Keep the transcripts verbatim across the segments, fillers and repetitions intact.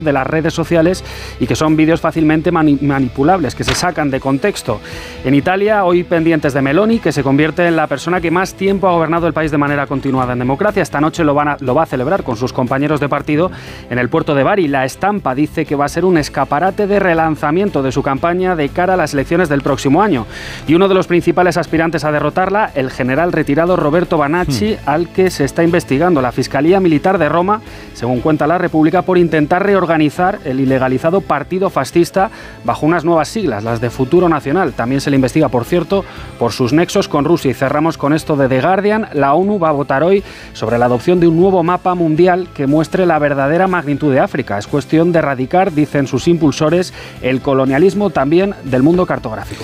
de las redes sociales y que son vídeos fácilmente mani- manipulables, que se sacan de contexto. En Italia, hoy pendientes de Meloni, que se convierte en la persona que más tiempo ha gobernado el país de manera continuada en democracia. Esta noche lo, van a, lo va a celebrar con sus compañeros de partido en el puerto de Bari. La Estampa dice que va a ser un escaparate de relanzamiento de su campaña de cara a las elecciones del próximo año. Y uno de los principales aspirantes a derrotarla, el general retirado Roberto Banacci, hmm. al que se está investigando la Fiscalía Militar de Roma, según cuenta La República, por intentar reorganizar organizar el ilegalizado partido fascista bajo unas nuevas siglas, las de Futuro Nacional. También se le investiga, por cierto, por sus nexos con Rusia. Y cerramos con esto de The Guardian. La ONU va a votar hoy sobre la adopción de un nuevo mapa mundial que muestre la verdadera magnitud de África. Es cuestión de erradicar, dicen sus impulsores, el colonialismo también del mundo cartográfico.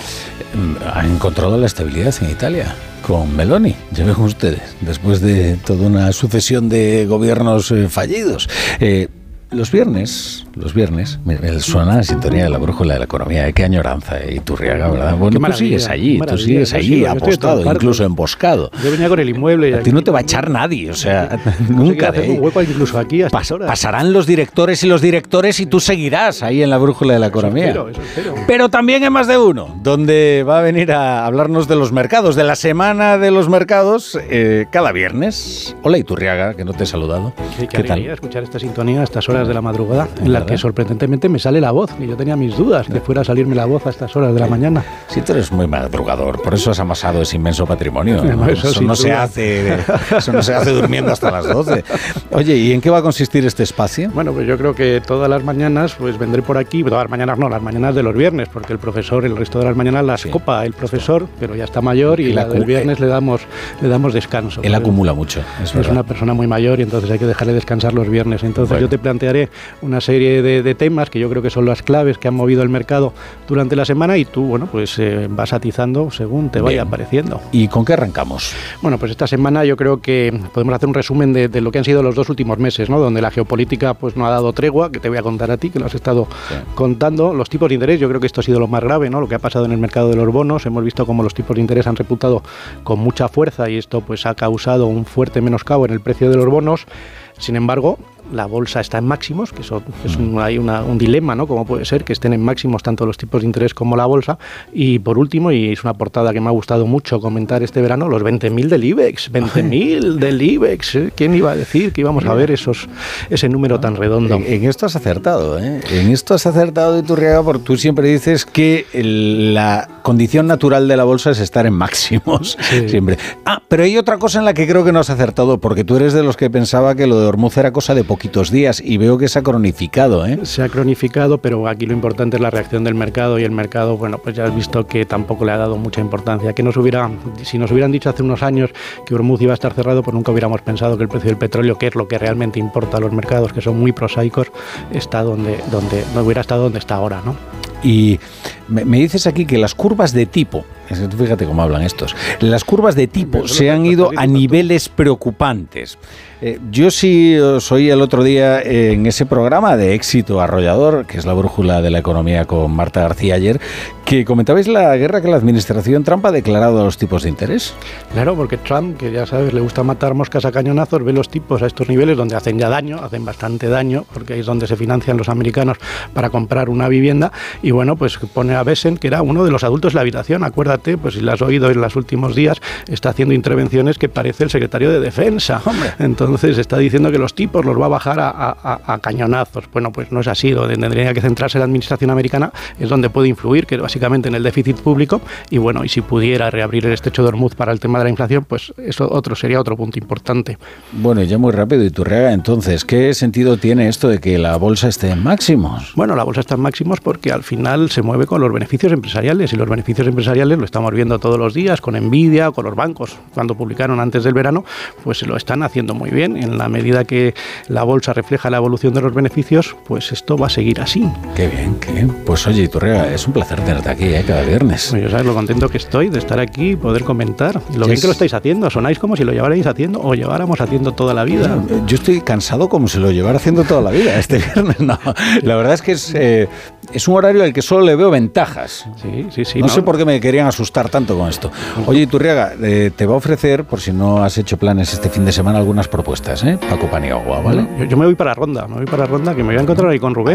Han encontrado la estabilidad en Italia con Meloni, ya ven ustedes, después de toda una sucesión de gobiernos eh, fallidos. Eh, Los viernes, los viernes, me, me suena la sintonía de la brújula de la economía. Qué añoranza, eh, Iturriaga, ¿verdad? Bueno, tú sigues allí, tú sigues allí, apostado, incluso emboscado. Yo venía con el inmueble. Y a ti no te va a echar nadie, o sea, no nunca. Sé un hueco incluso aquí hasta Pas, pasarán los directores y los directores y tú seguirás ahí en la brújula de la economía. Eso espero, eso espero. Pero también en Más de Uno, donde va a venir a hablarnos de los mercados, de la semana de los mercados, eh, cada viernes. Hola, Iturriaga, que no te he saludado. Sí, qué, ¿Qué alegría tal? Escuchar esta sintonía a estas horas de la madrugada, en la que sorprendentemente me sale la voz, y yo tenía mis dudas que fuera a salirme la voz a estas horas de la mañana. Sí, tú eres muy madrugador, por eso has amasado ese inmenso patrimonio. No, ¿no? Eso, eso, no se hace, eso no se hace durmiendo hasta las doce. Oye, ¿y en qué va a consistir este espacio? Bueno, pues yo creo que todas las mañanas pues vendré por aquí, todas las mañanas no, las mañanas de los viernes, porque el profesor, el resto de las mañanas las sí. copa el profesor, pero ya está mayor, y la del viernes le damos, le damos descanso. Él acumula mucho, es, es una persona muy mayor y entonces hay que dejarle descansar los viernes. Entonces bueno. yo te plantearé una serie de, de temas que yo creo que son las claves que han movido el mercado durante la semana, y tú, bueno, pues eh, vas atizando según te vaya Bien. apareciendo. ¿Y con qué arrancamos? Bueno, pues esta semana yo creo que podemos hacer un resumen de, de lo que han sido los dos últimos meses, ¿no? Donde la geopolítica pues no ha dado tregua, que te voy a contar a ti, que lo has estado sí. contando. Los tipos de interés, yo creo que esto ha sido lo más grave, ¿no? Lo que ha pasado en el mercado de los bonos. Hemos visto cómo los tipos de interés han reputado con mucha fuerza, y esto pues ha causado un fuerte menoscabo en el precio de los bonos. Sin embargo, la bolsa está en máximos, que eso es un, hay una, un dilema, ¿no? Cómo puede ser que estén en máximos tanto los tipos de interés como la bolsa. Y por último, y es una portada que me ha gustado mucho comentar este verano, los veinte mil del IBEX, veinte mil del IBEX. ¿eh? ¿Quién iba a decir que íbamos a ver esos, ese número tan redondo? En, en esto has acertado, ¿eh? En esto has acertado, Iturriaga, porque tú siempre dices que el, la condición natural de la bolsa es estar en máximos. Sí. Siempre. Ah, pero hay otra cosa en la que creo que no has acertado, porque tú eres de los que pensaba que lo de Hormuz era cosa de poquitos días, y veo que se ha cronificado, ¿eh? Se ha cronificado, pero aquí lo importante es la reacción del mercado, y el mercado, bueno, pues ya has visto que tampoco le ha dado mucha importancia. Que nos hubiera, si nos hubieran dicho hace unos años que Hormuz iba a estar cerrado, pues nunca hubiéramos pensado que el precio del petróleo, que es lo que realmente importa a los mercados, que son muy prosaicos, está donde, donde no hubiera estado donde está ahora, ¿no? Y me, me dices aquí que las curvas de tipo, fíjate cómo hablan estos, las curvas de tipo se han ido a niveles preocupantes. Eh, yo sí os oí el otro día en ese programa de éxito arrollador, que es la brújula de la economía con Marta García ayer, que comentabais la guerra que la administración Trump ha declarado a los tipos de interés. Claro, porque Trump, que ya sabes, le gusta matar moscas a cañonazos, ve los tipos a estos niveles donde hacen ya daño, hacen bastante daño, porque ahí es donde se financian los americanos para comprar una vivienda, y bueno, pues pone a Besen, que era uno de los adultos de la habitación, acuérdate, pues si lo has oído en los últimos días, está haciendo intervenciones que parece el secretario de Defensa. Hombre. Entonces está diciendo que los tipos los va a bajar a, a, a cañonazos. Bueno, pues no es así. Donde tendría que centrarse la administración americana es donde puede influir, que básicamente en el déficit público, y bueno, y si pudiera reabrir el estrecho de Hormuz para el tema de la inflación, pues eso otro sería otro punto importante. Bueno, ya muy rápido, Iturriaga, entonces, ¿qué sentido tiene esto de que la bolsa esté en máximos? Bueno, la bolsa está en máximos porque al final se mueve con los beneficios empresariales, y los beneficios empresariales lo estamos viendo todos los días con Nvidia, con los bancos. Cuando publicaron antes del verano, pues se lo están haciendo muy bien. En la medida que la bolsa refleja la evolución de los beneficios, pues esto va a seguir así. Qué bien, qué bien. Pues oye, Iturriaga, es un placer tenerte aquí, ¿eh? Cada viernes. Pues, ¿sabes lo contento que estoy de estar aquí y poder comentar? Y lo sí, bien que lo estáis haciendo. Sonáis como si lo llevarais haciendo o lleváramos haciendo toda la vida. Yo, yo estoy cansado como si lo llevara haciendo toda la vida este viernes. No, la verdad es que es, eh, es un horario al que solo le veo ventajas. Sí, sí, sí. No, no sé por qué me querían asustar tanto con esto. Oye, Iturriaga, eh, te va a ofrecer, por si no has hecho planes este fin de semana, algunas propuestas, ¿eh? Paco Paniagua, ¿vale? Yo, yo me voy para Ronda, me voy para Ronda, que me voy a encontrar ahí con Rubén.